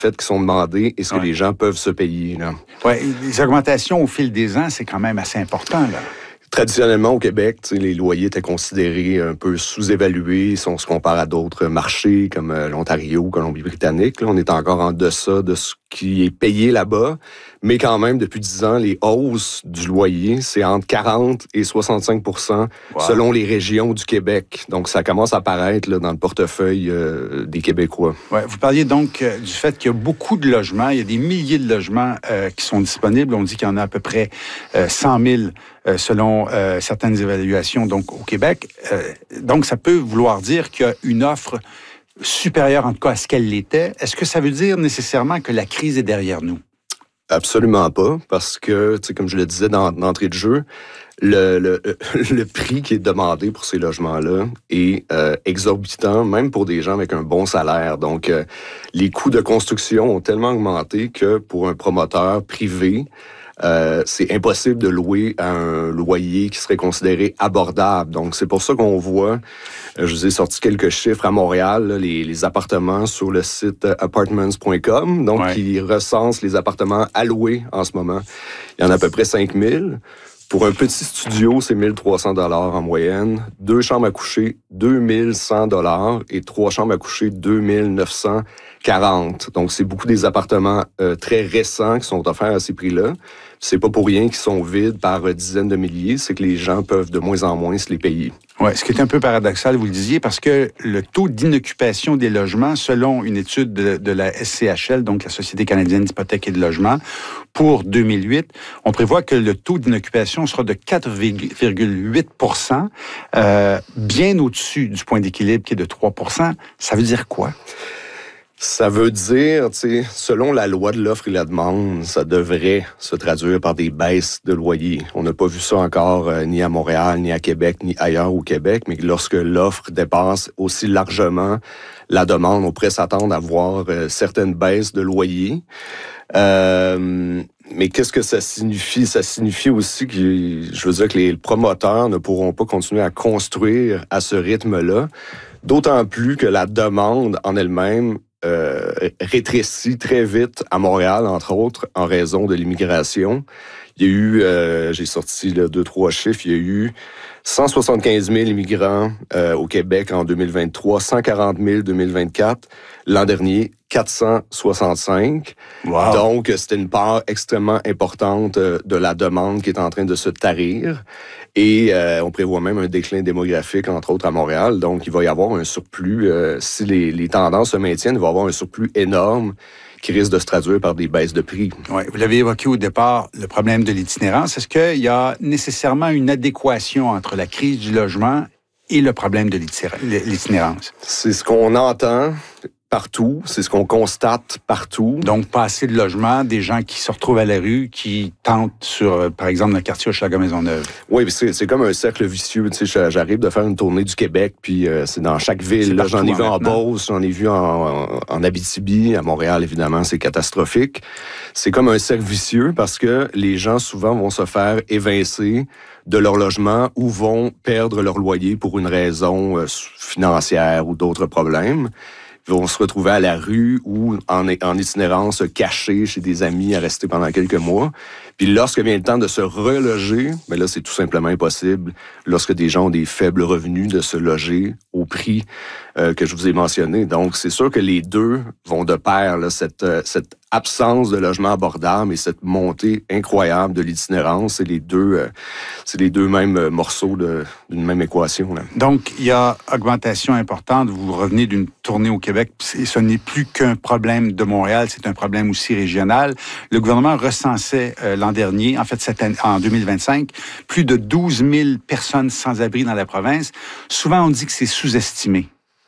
fait qui sont demandés et ce que les gens peuvent se payer. Oui, les augmentations au fil des ans, c'est quand même assez important, là. Traditionnellement, au Québec, les loyers étaient considérés un peu sous-évalués si on se compare à d'autres marchés comme l'Ontario, Colombie-Britannique. Là, on est encore en deçà de ce qui est payé là-bas. Mais quand même, depuis 10 ans, les hausses du loyer, c'est entre 40 et 65 % selon les régions du Québec. Donc, ça commence à apparaître là, dans le portefeuille des Québécois. Ouais, vous parliez donc du fait qu'il y a beaucoup de logements. Il y a des milliers de logements qui sont disponibles. On dit qu'il y en a à peu près 100 000 selon certaines évaluations donc, au Québec. Donc, ça peut vouloir dire qu'il y a une offre supérieure, en tout cas, à ce qu'elle l'était. Est-ce que ça veut dire nécessairement que la crise est derrière nous? Absolument pas, parce que, comme je le disais d'entrée de jeu, le prix qui est demandé pour ces logements-là est exorbitant, même pour des gens avec un bon salaire. Donc, les coûts de construction ont tellement augmenté que pour un promoteur privé, c'est impossible de louer à un loyer qui serait considéré abordable. Donc, c'est pour ça qu'on voit, je vous ai sorti quelques chiffres à Montréal, là, les appartements sur le site apartments.com, donc qui recense les appartements à louer en ce moment. Il y en a à peu près 5 000. Pour un petit studio, c'est 1 300 $ en moyenne. 2 chambres à coucher, 2 100 $ et 3 chambres à coucher, 2 940. Donc, c'est beaucoup des appartements très récents qui sont offerts à ces prix-là. C'est pas pour rien qu'ils sont vides par dizaines de milliers, c'est que les gens peuvent de moins en moins se les payer. Oui, ce qui est un peu paradoxal, vous le disiez, parce que le taux d'inoccupation des logements, selon une étude de la SCHL, donc la Société canadienne d'hypothèques et de logement, pour 2008, on prévoit que le taux d'inoccupation sera de 4,8 %, bien au-dessus du point d'équilibre qui est de 3 %. Ça veut dire quoi? Ça veut dire, selon la loi de l'offre et la demande, ça devrait se traduire par des baisses de loyer. On n'a pas vu ça encore ni à Montréal, ni à Québec, ni ailleurs au Québec, mais lorsque l'offre dépasse aussi largement la demande, on pourrait s'attendre à voir certaines baisses de loyer. Mais qu'est-ce que ça signifie? Ça signifie aussi que, je veux dire, que les promoteurs ne pourront pas continuer à construire à ce rythme-là, d'autant plus que la demande en elle-même rétrécit très vite à Montréal, entre autres, en raison de l'immigration. Il y a eu, j'ai sorti 2-3 chiffres, il y a eu 175 000 immigrants au Québec en 2023, 140 000 en 2024. L'an dernier, 465. Wow. Donc, c'était une part extrêmement importante de la demande qui est en train de se tarir. Et on prévoit même un déclin démographique, entre autres, à Montréal. Donc, il va y avoir un surplus. Si les tendances se maintiennent, il va y avoir un surplus énorme qui risque de se traduire par des baisses de prix. Oui, vous l'avez évoqué au départ, le problème de l'itinérance. Est-ce qu'il y a nécessairement une adéquation entre la crise du logement et le problème de l'itinérance? C'est ce qu'on entend partout, c'est ce qu'on constate partout. Donc, pas assez de logements, des gens qui se retrouvent à la rue, qui tentent sur, par exemple, le quartier Hochelaga-Maisonneuve. Oui, c'est comme un cercle vicieux. Tu sais, j'arrive de faire une tournée du Québec, puis c'est dans chaque ville. Là, j'en ai vu en Beauce, j'en ai vu en Abitibi, à Montréal, évidemment, c'est catastrophique. C'est comme un cercle vicieux parce que les gens, souvent, vont se faire évincer de leur logement ou vont perdre leur loyer pour une raison financière ou d'autres problèmes. Ils vont se retrouver à la rue ou en itinérance cachée chez des amis à rester pendant quelques mois. Puis lorsque vient le temps de se reloger, ben là, c'est tout simplement impossible. Lorsque des gens ont des faibles revenus, de se loger au prix que je vous ai mentionné. Donc, c'est sûr que les deux vont de pair, là, cette absence de logement abordable et cette montée incroyable de l'itinérance, c'est les deux mêmes morceaux d'une même équation, là. Donc, il y a augmentation importante. Vous revenez d'une tournée au Québec. Et ce n'est plus qu'un problème de Montréal, c'est un problème aussi régional. Le gouvernement recensait l'an dernier, en fait, cette année, en 2025, plus de 12 000 personnes sans abri dans la province. Souvent, on dit que c'est sous-estimé.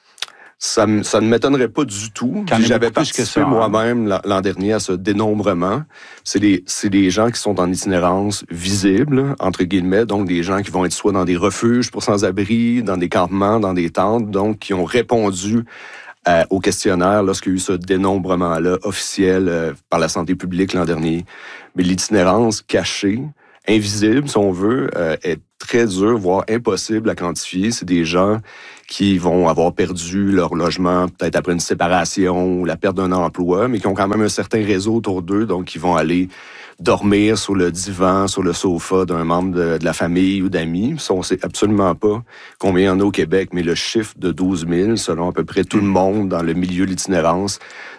Ça ne m'étonnerait pas du tout. J'avais participé moi-même l'an dernier à ce dénombrement. C'est des gens qui sont en itinérance visible, entre guillemets, donc des gens qui vont être soit dans des refuges pour sans-abri, dans des campements, dans des tentes, donc qui ont répondu au questionnaire lorsqu'il y a eu ce dénombrement-là officiel par la santé publique l'an dernier. Mais l'itinérance cachée, invisible, si on veut, est très dur, voire impossible à quantifier. C'est des gens qui vont avoir perdu leur logement peut-être après une séparation ou la perte d'un emploi, mais qui ont quand même un certain réseau autour d'eux, donc qui vont aller dormir sur le divan, sur le sofa d'un membre de la famille ou d'amis. Ça, on ne sait absolument pas combien il y en a au Québec, mais le chiffre de 12 000, selon à peu près tout le monde dans le milieu de l'itinérance,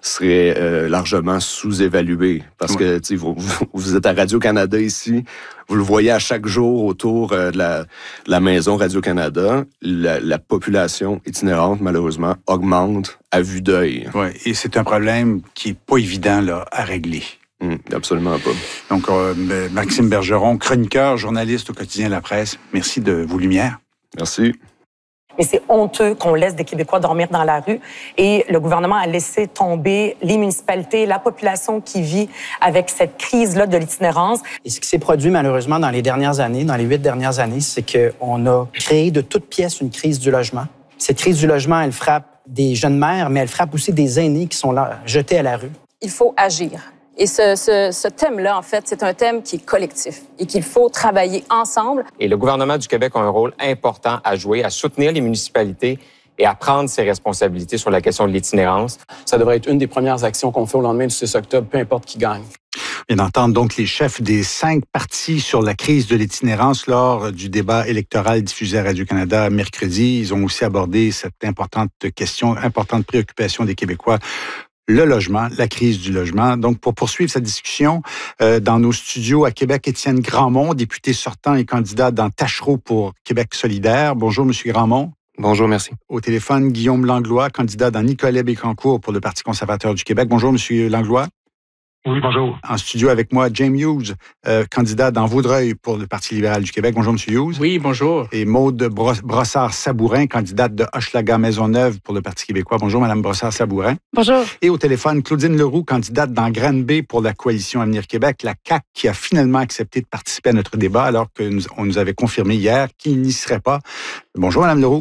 serait largement sous-évalué. Parce que vous êtes à Radio-Canada ici, vous le voyez à chaque jour autour de la maison Radio-Canada, la population itinérante, malheureusement, augmente à vue d'œil. Oui, et c'est un problème qui n'est pas évident là, à régler. Absolument pas. Donc, Maxime Bergeron, chroniqueur, journaliste au quotidien La Presse, merci de vos lumières. Merci. Mais c'est honteux qu'on laisse des Québécois dormir dans la rue et le gouvernement a laissé tomber les municipalités, la population qui vit avec cette crise-là de l'itinérance. Et ce qui s'est produit malheureusement dans les dernières années, dans les 8 dernières années, c'est qu'on a créé de toutes pièces une crise du logement. Cette crise du logement, elle frappe des jeunes mères, mais elle frappe aussi des aînés qui sont là, jetés à la rue. Il faut agir. Et ce thème-là, en fait, c'est un thème qui est collectif et qu'il faut travailler ensemble. Et le gouvernement du Québec a un rôle important à jouer, à soutenir les municipalités et à prendre ses responsabilités sur la question de l'itinérance. Ça devrait être une des premières actions qu'on fait au lendemain du 6 octobre, peu importe qui gagne. Et d'entendre donc les chefs des 5 partis sur la crise de l'itinérance lors du débat électoral diffusé à Radio-Canada mercredi. Ils ont aussi abordé cette importante question, importante préoccupation des Québécois. Le logement, la crise du logement. Donc, pour poursuivre cette discussion, dans nos studios à Québec, Étienne Grandmont, député sortant et candidat dans Tachereau pour Québec solidaire. Bonjour, Monsieur Grandmont. Bonjour, merci. Au téléphone, Guillaume Langlois, candidat dans Nicolet-Bécancour pour le Parti conservateur du Québec. Bonjour, Monsieur Langlois. Oui, bonjour. En studio avec moi, James Hughes, candidat dans Vaudreuil pour le Parti libéral du Québec. Bonjour, M. Hughes. Oui, bonjour. Et Maude Brossard-Sabourin, candidate de Hochelaga-Maisonneuve pour le Parti québécois. Bonjour, Mme Brossard-Sabourin. Bonjour. Et au téléphone, Claudine Leroux, candidate dans Granby pour la Coalition Avenir Québec, la CAQ, qui a finalement accepté de participer à notre débat alors qu'on nous avait confirmé hier qu'il n'y serait pas. Bonjour, Mme Leroux.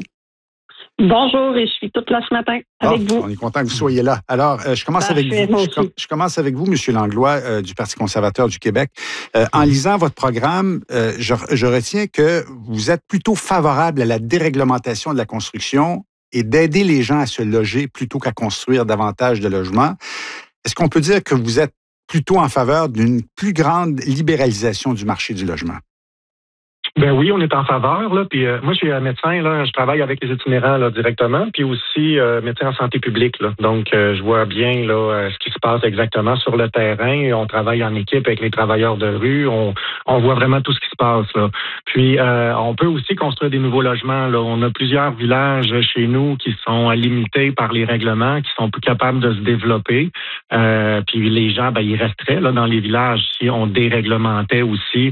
Bonjour, et je suis toute là ce matin avec vous. On est content que vous soyez là. Alors, je commence avec vous. Je commence avec vous, M. Langlois, du Parti conservateur du Québec. En lisant votre programme, je retiens que vous êtes plutôt favorable à la déréglementation de la construction et d'aider les gens à se loger plutôt qu'à construire davantage de logements. Est-ce qu'on peut dire que vous êtes plutôt en faveur d'une plus grande libéralisation du marché du logement? Ben oui, on est en faveur. Là. Puis moi, je suis médecin. Là, je travaille avec les itinérants là, directement, puis aussi médecin en santé publique. Là. Donc, je vois bien là ce qui se passe exactement sur le terrain. On travaille en équipe avec les travailleurs de rue. On voit vraiment tout ce qui se passe. Là. Puis, on peut aussi construire des nouveaux logements. Là. On a plusieurs villages chez nous qui sont limités par les règlements, qui sont plus capables de se développer. Puis les gens, ben, ils resteraient là dans les villages si on déréglementait aussi.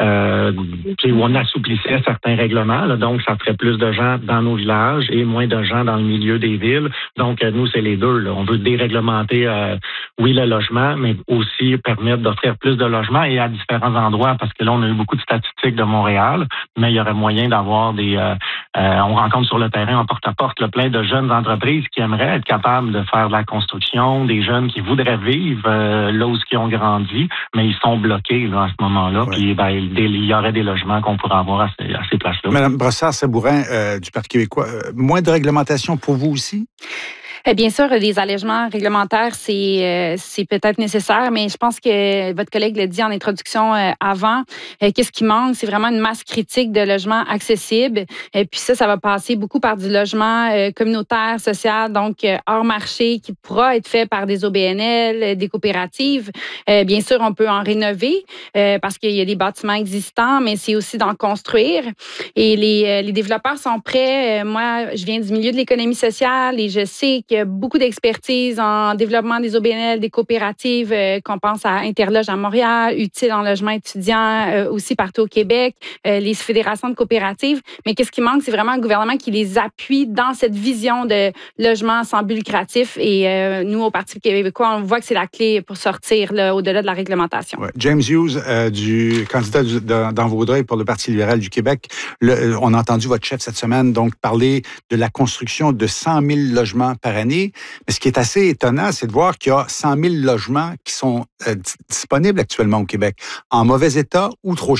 Où on assouplissait certains règlements. Là, donc, ça ferait plus de gens dans nos villages et moins de gens dans le milieu des villes. Donc, nous, c'est les deux. Là. On veut déréglementer, oui, le logement, mais aussi permettre d'offrir plus de logements et à différents endroits, parce que là, on a eu beaucoup de statistiques de Montréal, mais il y aurait moyen d'avoir des... on rencontre sur le terrain, en porte-à-porte, là, plein de jeunes entreprises qui aimeraient être capables de faire de la construction, des jeunes qui voudraient vivre là où ils ont grandi, mais ils sont bloqués là, à ce moment-là. Ouais. Puis, ben, il y aurait des logements qu'on pourrait avoir à ces places-là. Madame Brossard-Sabourin du Parti québécois, moins de réglementation pour vous aussi? Bien sûr, des allègements réglementaires, c'est peut-être nécessaire, mais je pense que votre collègue l'a dit en introduction avant. Qu'est-ce qui manque? C'est vraiment une masse critique de logements accessibles. Puis ça va passer beaucoup par du logement communautaire, social, donc hors marché, qui pourra être fait par des OBNL, des coopératives. Bien sûr, on peut en rénover parce qu'il y a des bâtiments existants, mais c'est aussi d'en construire. Et les développeurs sont prêts. Moi, je viens du milieu de l'économie sociale et je sais qu'il y a beaucoup d'expertise en développement des OBNL, des coopératives, qu'on pense à Interloge à Montréal, Utile en logement étudiant aussi partout au Québec, les fédérations de coopératives. Mais qu'est-ce qui manque? C'est vraiment un gouvernement qui les appuie dans cette vision de logement sans but lucratif. Et nous, au Parti québécois, on voit que c'est la clé pour sortir là, au-delà de la réglementation. Ouais. James Hughes, du candidat dans Vaudreuil pour le Parti libéral du Québec, on a entendu votre chef cette semaine donc parler de la construction de 100 000 logements par année. Mais ce qui est assez étonnant, c'est de voir qu'il y a 100 000 logements qui sont disponibles actuellement au Québec, en mauvais état ou trop chers.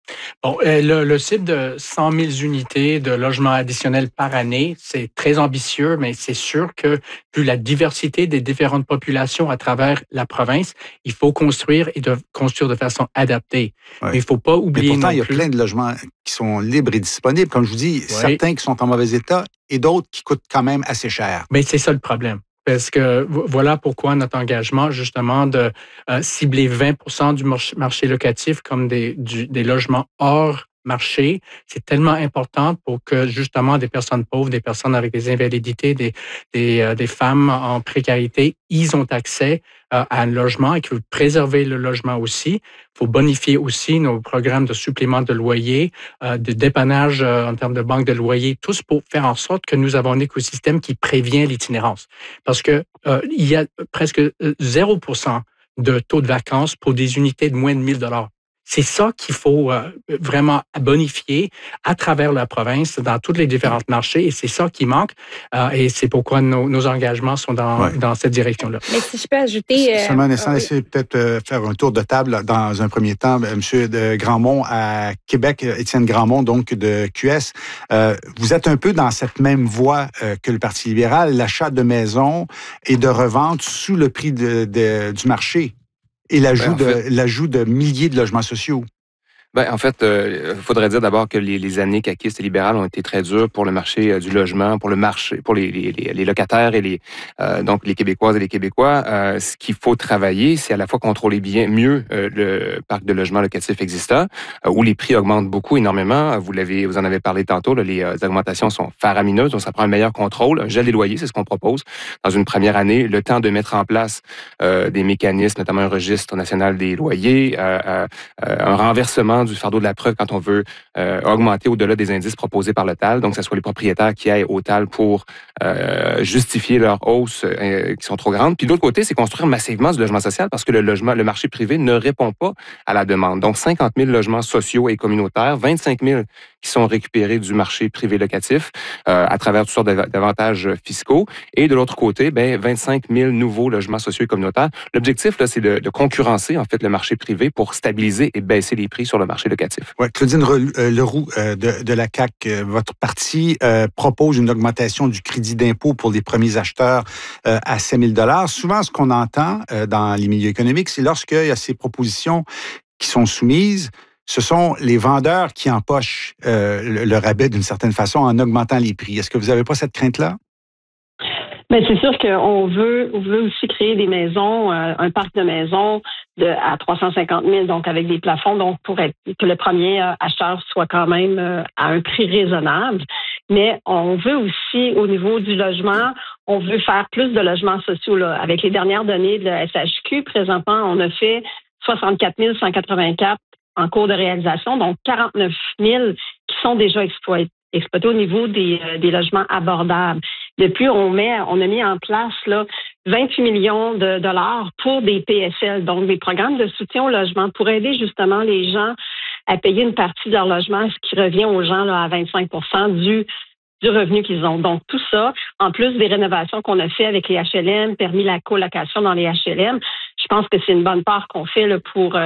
Bon, le cible de 100 000 unités de logements additionnels par année, c'est très ambitieux, mais c'est sûr que, vu la diversité des différentes populations à travers la province, il faut construire et construire de façon adaptée. Ouais. Mais il ne faut pas oublier mais pourtant, non il y a plus... plein de logements qui sont libres et disponibles. Comme je vous dis, certains qui sont en mauvais état et d'autres qui coûtent quand même assez cher. Mais c'est ça le problème. Parce que voilà pourquoi notre engagement, justement, de cibler 20% du marché locatif comme des logements hors marché, c'est tellement important pour que, justement, des personnes pauvres, des personnes avec des invalidités, des femmes en précarité, ils ont accès à un logement et qu'il faut préserver le logement aussi. Il faut bonifier aussi nos programmes de supplément de loyer, de dépannage en termes de banque de loyer, tous pour faire en sorte que nous avons un écosystème qui prévient l'itinérance. Parce que il y a presque 0% de taux de vacances pour des unités de moins de 1 000 $. C'est ça qu'il faut vraiment bonifier à travers la province, dans tous les différents marchés, et c'est ça qui manque. Et c'est pourquoi nos engagements sont dans cette direction-là. Mais si je peux ajouter... Seulement, laissez peut-être faire un tour de table dans un premier temps. Monsieur de Grandmont à Québec, Étienne Grandmont, donc de QS. Vous êtes un peu dans cette même voie que le Parti libéral, l'achat de maisons et de revente sous le prix du marché. Et l'ajout de milliers de logements sociaux. Ben, en fait, il faudrait dire d'abord que les années caquistes et libérales ont été très dures pour le marché du logement, pour le marché, pour les locataires et donc les Québécoises et les Québécois. Ce qu'il faut travailler, c'est à la fois contrôler mieux le parc de logements locatifs existant, où les prix augmentent beaucoup, énormément. Vous en avez parlé tantôt, là, les augmentations sont faramineuses, donc ça prend un meilleur contrôle. Un gel des loyers, c'est ce qu'on propose dans une première année. Le temps de mettre en place des mécanismes, notamment un registre national des loyers, un renversement du fardeau de la preuve quand on veut augmenter au-delà des indices proposés par le TAL, donc que ce soit les propriétaires qui aillent au TAL pour justifier leur hausse qui sont trop grandes. Puis de l'autre côté, c'est construire massivement du logement social parce que le marché privé ne répond pas à la demande. Donc 50 000 logements sociaux et communautaires, 25 000 qui sont récupérés du marché privé locatif à travers toutes sortes d'avantages fiscaux. Et de l'autre côté, 25 000 nouveaux logements sociaux et communautaires. L'objectif, là, c'est de concurrencer en fait le marché privé pour stabiliser et baisser les prix sur le marché locatif. Ouais, Claudine Leroux de la CAQ, votre parti propose une augmentation du crédit d'impôt pour les premiers acheteurs à 7 000 $. Souvent, ce qu'on entend dans les milieux économiques, c'est lorsqu'il y a ces propositions qui sont soumises, ce sont les vendeurs qui empochent le rabais d'une certaine façon en augmentant les prix. Est-ce que vous n'avez pas cette crainte-là? Bien, c'est sûr qu'on veut aussi créer des maisons, un parc de maisons à 350 000, donc avec des plafonds, donc pour que le premier acheteur soit quand même à un prix raisonnable. Mais on veut aussi, au niveau du logement, on veut faire plus de logements sociaux. Là. Avec les dernières données de la SHQ, présentement, on a fait 64 184 en cours de réalisation, donc 49 000 qui sont déjà exploités au niveau des logements abordables. Depuis, on a mis en place là 28 millions de dollars pour des PSL, donc des programmes de soutien au logement pour aider justement les gens à payer une partie de leur logement, ce qui revient aux gens là, à 25 % du revenu qu'ils ont. Donc, tout ça, en plus des rénovations qu'on a fait avec les HLM, permis la colocation dans les HLM, je pense que c'est une bonne part qu'on fait là, pour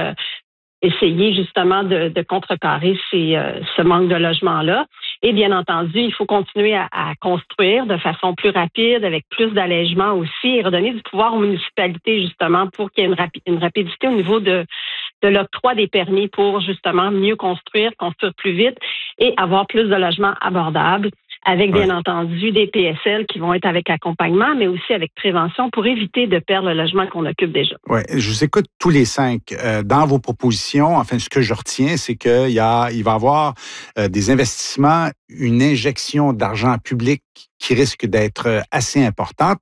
essayer justement de contrecarrer ce manque de logement-là. Et bien entendu, il faut continuer à construire de façon plus rapide, avec plus d'allègement aussi, et redonner du pouvoir aux municipalités justement pour qu'il y ait une rapidité au niveau de l'octroi des permis pour justement mieux construire plus vite et avoir plus de logements abordables. Avec, bien entendu, des PSL qui vont être avec accompagnement, mais aussi avec prévention pour éviter de perdre le logement qu'on occupe déjà. Oui, je vous écoute tous les 5. Dans vos propositions, enfin, ce que je retiens, c'est qu'il va y avoir des investissements, une injection d'argent public qui risque d'être assez importante.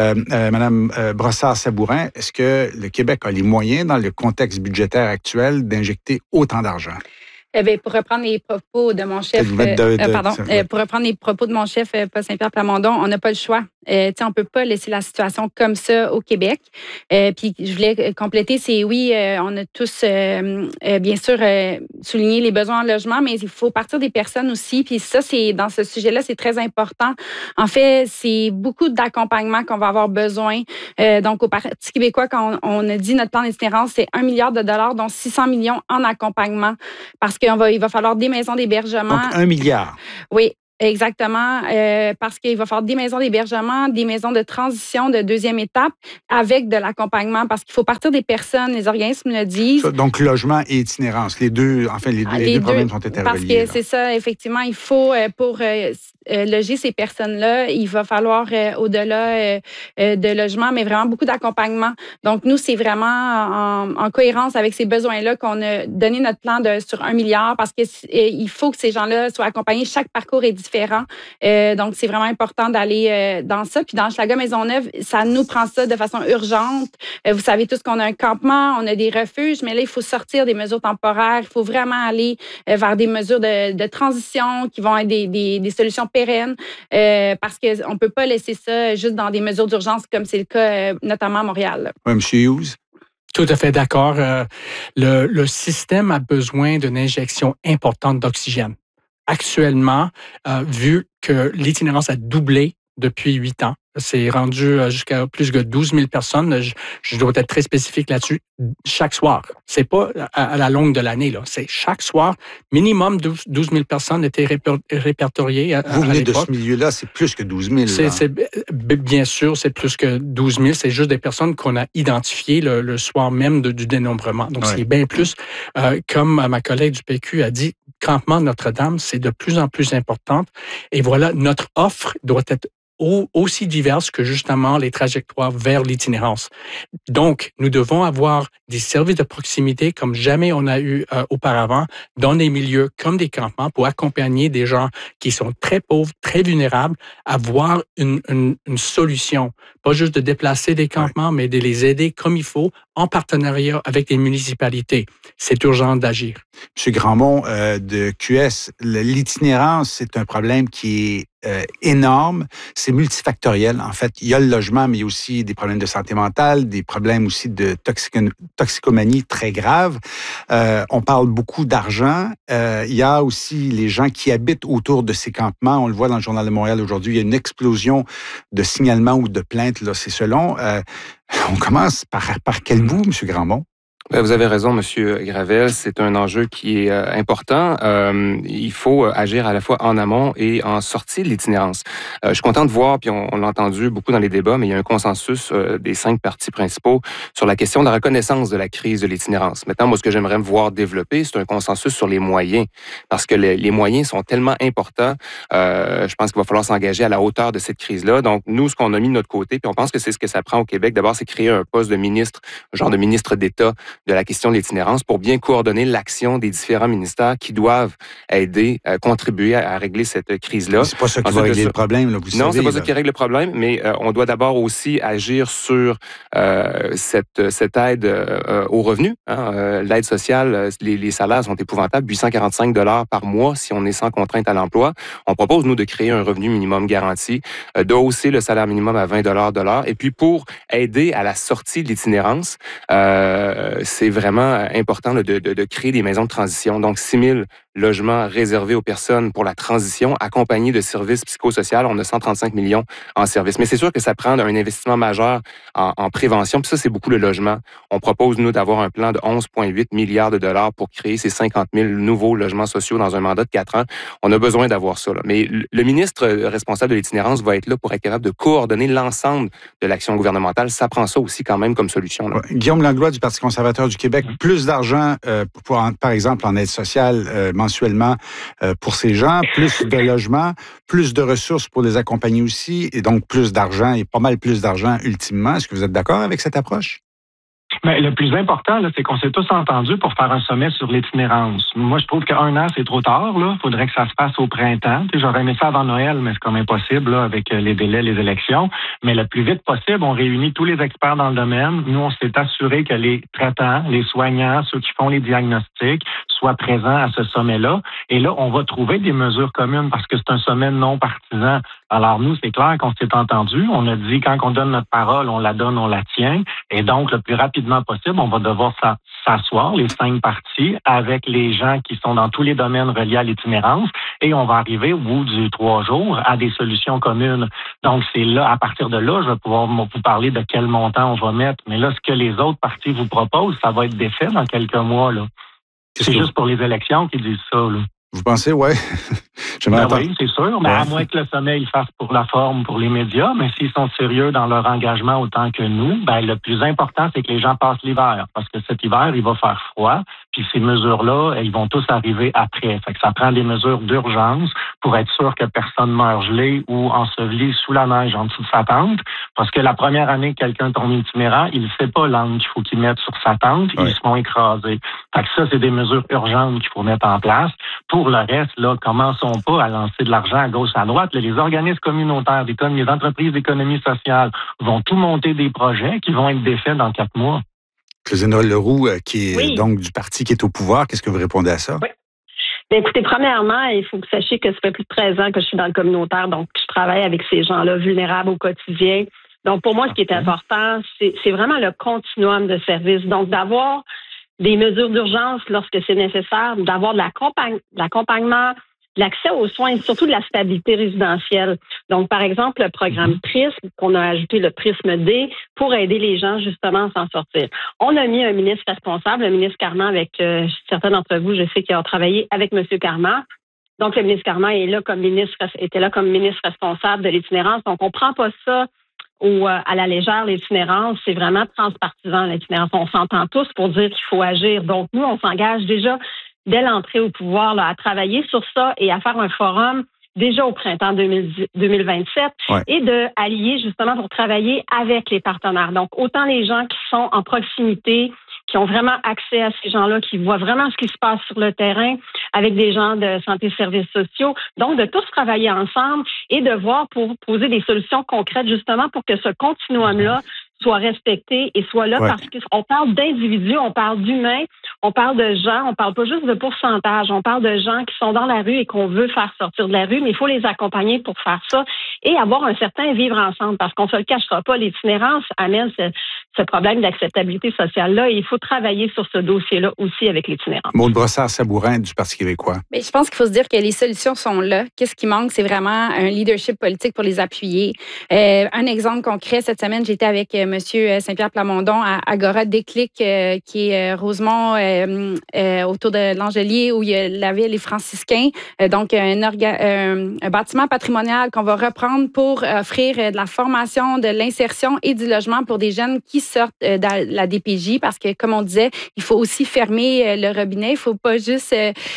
Madame Brossard-Sabourin, est-ce que le Québec a les moyens, dans le contexte budgétaire actuel, d'injecter autant d'argent? Eh bien, pour reprendre les propos de mon chef, pour reprendre les propos de mon chef, Paul Saint-Pierre Plamondon, on n'a pas le choix. On ne peut pas laisser la situation comme ça au Québec. Puis je voulais compléter, c'est oui, on a tous, bien sûr, souligné les besoins en logement, mais il faut partir des personnes aussi. Puis ça, dans ce sujet-là, c'est très important. En fait, c'est beaucoup d'accompagnement qu'on va avoir besoin. Donc, au Parti québécois, quand on a dit notre plan d'itinérance, c'est 1 milliard de dollars, dont 600 millions en accompagnement, parce qu'il va falloir des maisons d'hébergement. Donc, 1 milliard. Oui. Exactement, parce qu'il va falloir des maisons d'hébergement, des maisons de transition de deuxième étape avec de l'accompagnement, parce qu'il faut partir des personnes, les organismes le disent. Donc, logement et itinérance, les deux problèmes sont interreliés. Parce que c'est ça, effectivement, il faut, pour loger ces personnes-là, il va falloir, au-delà de logement, mais vraiment beaucoup d'accompagnement. Donc, nous, c'est vraiment en cohérence avec ces besoins-là qu'on a donné notre plan sur 1 milliard, parce qu'il faut que ces gens-là soient accompagnés. Chaque parcours est différent. Donc, c'est vraiment important d'aller dans ça. Puis dans Hochelaga-Maisonneuve, ça nous prend ça de façon urgente. Vous savez tous qu'on a un campement, on a des refuges, mais là, il faut sortir des mesures temporaires. Il faut vraiment aller vers des mesures de transition qui vont être des solutions pérennes, parce qu'on ne peut pas laisser ça juste dans des mesures d'urgence comme c'est le cas notamment à Montréal. Oui, M. Hughes. Tout à fait d'accord. Le système a besoin d'une injection importante d'oxygène. Actuellement, vu que l'itinérance a doublé depuis 8 ans, c'est rendu jusqu'à plus de 12 000 personnes. Je dois être très spécifique là-dessus. Chaque soir. C'est pas à la longue de l'année, là. C'est chaque soir. Minimum 12 000 personnes étaient répertoriées à Vous venez l'époque. de ce milieu-là, c'est plus que 12 000. Bien sûr, c'est plus que 12 000. C'est juste des personnes qu'on a identifiées le soir même du dénombrement. Donc, c'est bien plus. Comme ma collègue du PQ a dit, Campement Notre-Dame, c'est de plus en plus importante. Et voilà, notre offre doit être aussi diverses que justement les trajectoires vers l'itinérance. Donc, nous devons avoir des services de proximité comme jamais on a eu auparavant dans des milieux comme des campements pour accompagner des gens qui sont très pauvres, très vulnérables, à avoir une solution. Pas juste de déplacer des campements, mais de les aider comme il faut en partenariat avec les municipalités. C'est urgent d'agir. M. Grandmont, de QS, l'itinérance, c'est un problème qui est énorme. C'est multifactoriel. En fait, il y a le logement, mais il y a aussi des problèmes de santé mentale, des problèmes aussi de toxicomanie très graves. On parle beaucoup d'argent. Il y a aussi les gens qui habitent autour de ces campements. On le voit dans le Journal de Montréal aujourd'hui. Il y a une explosion de signalements ou de plaintes. Là, c'est selon. On commence par quel bout, M. Grandmont? Vous avez raison, M. Gravel. C'est un enjeu qui est important. Il faut agir à la fois en amont et en sortie de l'itinérance. Je suis content de voir, puis on l'a entendu beaucoup dans les débats, mais il y a un consensus des 5 partis principaux sur la question de la reconnaissance de la crise de l'itinérance. Maintenant, moi, ce que j'aimerais me voir développer, c'est un consensus sur les moyens, parce que les moyens sont tellement importants. Je pense qu'il va falloir s'engager à la hauteur de cette crise-là. Donc, nous, ce qu'on a mis de notre côté, puis on pense que c'est ce que ça prend au Québec, d'abord, c'est créer un poste de ministre, genre de ministre d'État de la question de l'itinérance pour bien coordonner l'action des différents ministères qui doivent aider, contribuer à régler cette crise-là. C'est pas ça qui va régler le problème, là, vous savez. Non, c'est pas ça qui règle le problème, mais on doit d'abord aussi agir sur cette aide aux revenus. L'aide sociale, les salaires sont épouvantables, 845 $ par mois si on est sans contrainte à l'emploi. On propose, nous, de créer un revenu minimum garanti, de hausser le salaire minimum à 20 $ de l'heure. Et puis, pour aider à la sortie de l'itinérance, c'est vraiment important de créer des maisons de transition. Donc, 6 000 logements réservés aux personnes pour la transition, accompagnés de services psychosociaux. On a 135 millions en services. Mais c'est sûr que ça prend un investissement majeur en prévention. Puis ça, c'est beaucoup le logement. On propose, nous, d'avoir un plan de 11,8 milliards de dollars pour créer ces 50 000 nouveaux logements sociaux dans un mandat de 4 ans. On a besoin d'avoir ça, là. Mais le ministre responsable de l'itinérance va être là pour être capable de coordonner l'ensemble de l'action gouvernementale. Ça prend ça aussi quand même comme solution, là. Guillaume Langlois du Parti conservateur du Québec, plus d'argent, par exemple, en aide sociale mensuellement pour ces gens, plus de logements, plus de ressources pour les accompagner aussi, et donc plus d'argent, et pas mal plus d'argent ultimement. Est-ce que vous êtes d'accord avec cette approche? Mais le plus important, là, c'est qu'on s'est tous entendus pour faire un sommet sur l'itinérance. Moi, je trouve qu'un an, c'est trop tard. Il faudrait que ça se fasse au printemps. J'aurais aimé ça avant Noël, mais c'est comme impossible là, avec les délais, les élections. Mais le plus vite possible, on réunit tous les experts dans le domaine. Nous, on s'est assuré que les traitants, les soignants, ceux qui font les diagnostics, soient présents à ce sommet-là. Et là, on va trouver des mesures communes parce que c'est un sommet non partisan. Alors nous, c'est clair qu'on s'est entendu. On a dit, quand on donne notre parole, on la donne, on la tient. Et donc, le plus rapidement possible, on va devoir s'asseoir, les 5 parties, avec les gens qui sont dans tous les domaines reliés à l'itinérance. Et on va arriver, au bout du 3 jours, à des solutions communes. Donc, c'est là, à partir de là, je vais pouvoir vous parler de quel montant on va mettre. Mais là, ce que les autres parties vous proposent, ça va être défait dans quelques mois, là. C'est juste pour les élections qu'ils disent ça, là. Vous pensez, ouais? Oui, c'est sûr, mais à moins que le sommet il fasse pour la forme, pour les médias, mais s'ils sont sérieux dans leur engagement autant que nous, le plus important, c'est que les gens passent l'hiver, parce que cet hiver, il va faire froid, puis ces mesures-là, ils vont tous arriver après. Fait que ça prend des mesures d'urgence pour être sûr que personne meurt gelé ou enseveli sous la neige en dessous de sa tente, parce que la première année que quelqu'un tombe itinérant, il ne sait pas l'angle qu'il faut qu'il mette sur sa tente, ils se font écraser. Fait que ça, c'est des mesures urgentes qu'il faut mettre en place. Pour le reste, là, commençons pas à lancer de l'argent à gauche, à droite. Là, les organismes communautaires, les entreprises d'économie sociale vont tout monter des projets qui vont être défaits dans 4 mois. Claudine Rolle-Leroux, qui est donc du parti qui est au pouvoir, qu'est-ce que vous répondez à ça? Oui. Bien, écoutez, premièrement, il faut que vous sachiez que ça fait plus de 13 ans que je suis dans le communautaire, donc je travaille avec ces gens-là vulnérables au quotidien. Donc, pour moi, ce qui est important, c'est vraiment le continuum de services. Donc, d'avoir des mesures d'urgence lorsque c'est nécessaire, d'avoir de l'accompagnement, de l'accès aux soins et surtout de la stabilité résidentielle. Donc, par exemple, le programme PRISM, qu'on a ajouté le PRISM D, pour aider les gens justement à s'en sortir. On a mis un ministre responsable, le ministre Carman, avec certains d'entre vous, je sais qu'ils ont travaillé avec M. Carman. Donc, le ministre Carman était là comme ministre responsable de l'itinérance. Donc, on ne prend pas ça à la légère, l'itinérance, c'est vraiment transpartisan, l'itinérance. On s'entend tous pour dire qu'il faut agir. Donc, nous, on s'engage déjà dès l'entrée au pouvoir là, à travailler sur ça et à faire un forum déjà au printemps 2027 et de allier justement pour travailler avec les partenaires. Donc, autant les gens qui sont en proximité, qui ont vraiment accès à ces gens-là, qui voient vraiment ce qui se passe sur le terrain avec des gens de santé et services sociaux. Donc, de tous travailler ensemble et de voir pour poser des solutions concrètes justement pour que ce continuum-là soit respecté et soit là parce qu'on parle d'individus, on parle d'humains, on parle de gens, on parle pas juste de pourcentage, on parle de gens qui sont dans la rue et qu'on veut faire sortir de la rue, mais il faut les accompagner pour faire ça et avoir un certain vivre ensemble parce qu'on se le cachera pas, l'itinérance amène ce problème d'acceptabilité sociale-là et il faut travailler sur ce dossier-là aussi avec l'itinérance. Maude Brossard-Sabourin du Parti québécois. Mais je pense qu'il faut se dire que les solutions sont là. Qu'est-ce qui manque? C'est vraiment un leadership politique pour les appuyer. Un exemple concret, cette semaine, j'étais avec Monsieur Saint-Pierre Plamondon à Agora Déclic, qui est Rosemont, autour de l'Angelier, où il y a la ville et franciscains. Donc, un bâtiment patrimonial qu'on va reprendre pour offrir de la formation, de l'insertion et du logement pour des jeunes qui sortent de la DPJ, parce que, comme on disait, il faut aussi fermer le robinet. Il ne faut pas juste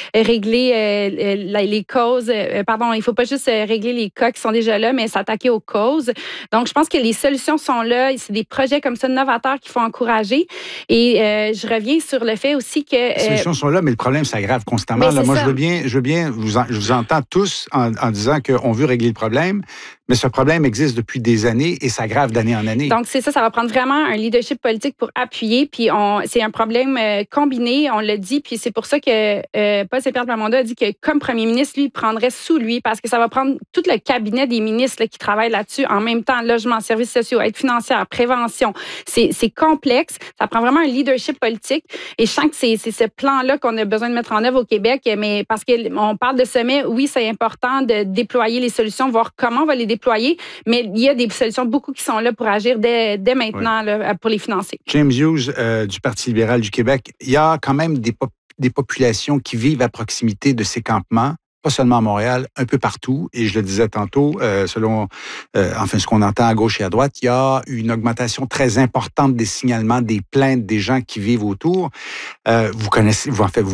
régler les causes. Il faut pas juste régler les cas qui sont déjà là, mais s'attaquer aux causes. Donc, je pense que les solutions sont là. C'est des projets comme ça novateurs qu'il faut encourager. Et je reviens sur le fait aussi que... Les solutions sont là, mais le problème s'aggrave constamment. Là, moi, je veux bien je vous entends tous en disant qu'on veut régler le problème, mais ce problème existe depuis des années et s'aggrave d'année en année. Donc, c'est ça va prendre vraiment un leadership politique pour appuyer. Puis, c'est un problème combiné, on l'a dit. Puis, c'est pour ça que Paul Saint-Pierre Plamondon a dit que, comme premier ministre, lui, il prendrait sous lui, parce que ça va prendre tout le cabinet des ministres là, qui travaillent là-dessus en même temps, logement, services sociaux, aide financière, prévention. C'est complexe. Ça prend vraiment un leadership politique. Et je sens que c'est ce plan-là qu'on a besoin de mettre en œuvre au Québec. Mais parce qu'on parle de sommet, oui, c'est important de déployer les solutions, voir comment on va les déployer. Mais il y a des solutions beaucoup qui sont là pour agir dès maintenant là, pour les financer. James Hughes du Parti libéral du Québec, il y a quand même des populations qui vivent à proximité de ces campements, pas seulement à Montréal, un peu partout. Et je le disais tantôt, selon ce qu'on entend à gauche et à droite, il y a une augmentation très importante des signalements, des plaintes des gens qui vivent autour. Vous connaissez,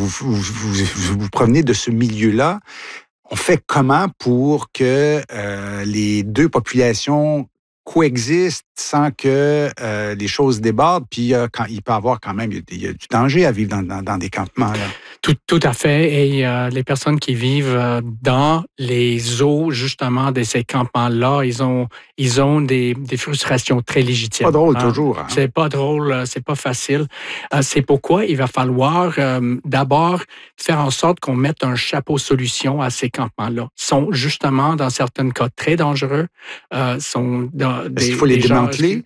vous provenez de ce milieu-là. On fait comment pour que les deux populations coexistent sans que les choses débordent. Puis il peut y avoir quand même il y a du danger à vivre dans des campements. Là. Tout à fait. Et les personnes qui vivent dans les eaux, justement, de ces campements-là, ils ont des frustrations très légitimes. Pas drôle, toujours. Hein? C'est pas drôle, c'est pas facile. C'est pourquoi il va falloir d'abord faire en sorte qu'on mette un chapeau solution à ces campements-là. Ils sont justement, dans certains cas, très dangereux. Est-ce qu'il faut les démanteler?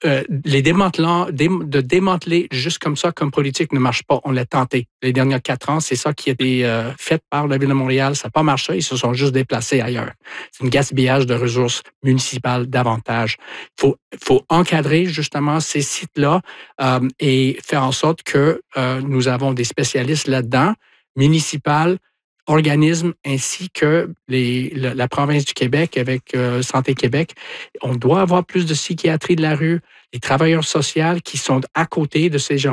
De démanteler juste comme ça, comme politique, ne marche pas. On l'a tenté. Les derniers 4 ans, c'est ça qui a été fait par la Ville de Montréal. Ça n'a pas marché. Ils se sont juste déplacés ailleurs. C'est un gaspillage de ressources municipales davantage. Il faut encadrer justement ces sites-là et faire en sorte que nous avons des spécialistes là-dedans, municipales, organismes ainsi que la province du Québec avec Santé Québec. On doit avoir plus de psychiatrie de la rue, les travailleurs sociaux qui sont à côté de ces gens